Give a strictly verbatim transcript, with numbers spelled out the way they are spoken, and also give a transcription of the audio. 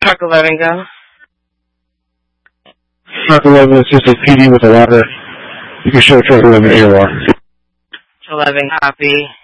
Truck eleven, go. Truck eleven is just a P D with a ladder. You can show Truck eleven A O R. eleven, copy.